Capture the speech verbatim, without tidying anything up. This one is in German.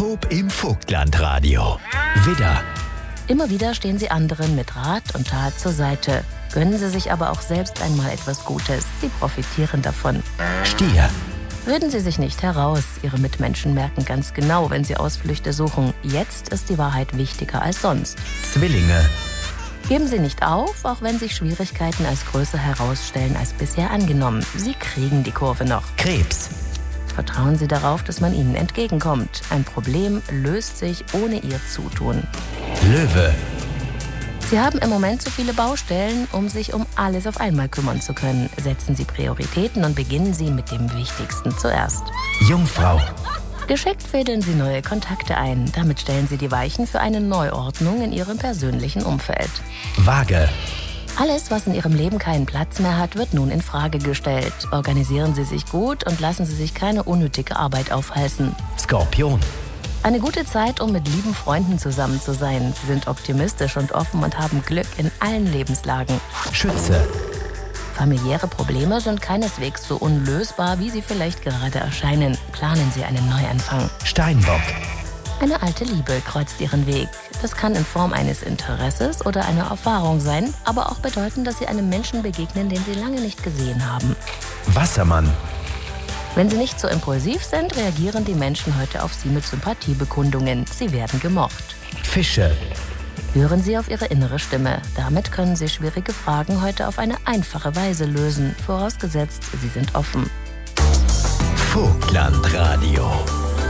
Horoskop im Vogtlandradio. Widder, Immer wieder stehen Sie anderen mit Rat und Tat zur Seite. Gönnen Sie sich aber auch selbst einmal etwas Gutes. Sie profitieren davon. Stier, Reden Sie sich nicht heraus. Ihre Mitmenschen merken ganz genau, wenn Sie Ausflüchte suchen. Jetzt ist die Wahrheit wichtiger als sonst. Zwillinge, Geben Sie nicht auf, auch wenn sich Schwierigkeiten als größer herausstellen als bisher angenommen. Sie kriegen die Kurve noch. Krebs, Vertrauen Sie darauf, dass man Ihnen entgegenkommt. Ein Problem löst sich ohne Ihr Zutun. Löwe, Sie haben im Moment zu viele Baustellen, um sich um alles auf einmal kümmern zu können. Setzen Sie Prioritäten und beginnen Sie mit dem Wichtigsten zuerst. Jungfrau, Geschickt fädeln Sie neue Kontakte ein. Damit stellen Sie die Weichen für eine Neuordnung in Ihrem persönlichen Umfeld. Waage, Alles, was in Ihrem Leben keinen Platz mehr hat, wird nun in Frage gestellt. Organisieren Sie sich gut und lassen Sie sich keine unnötige Arbeit aufhalsen. Skorpion, Eine gute Zeit, um mit lieben Freunden zusammen zu sein. Sie sind optimistisch und offen und haben Glück in allen Lebenslagen. Schütze, Familiäre Probleme sind keineswegs so unlösbar, wie sie vielleicht gerade erscheinen. Planen Sie einen Neuanfang. Steinbock, Eine alte Liebe kreuzt Ihren Weg. Das kann in Form eines Interesses oder einer Erfahrung sein, aber auch bedeuten, dass Sie einem Menschen begegnen, den Sie lange nicht gesehen haben. Wassermann, Wenn Sie nicht so impulsiv sind, reagieren die Menschen heute auf Sie mit Sympathiebekundungen. Sie werden gemocht. Fische, Hören Sie auf Ihre innere Stimme. Damit können Sie schwierige Fragen heute auf eine einfache Weise lösen, vorausgesetzt, Sie sind offen. Vogtlandradio.